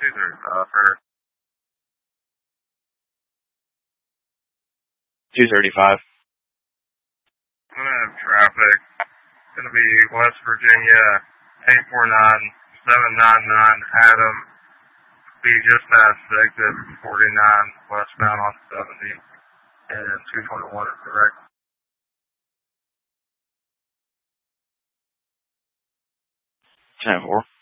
235 for 235. I'm gonna have traffic. It's gonna be West Virginia 849799 Adam. Be just past exit 49 westbound on 70 and 221 is correct. 10-4.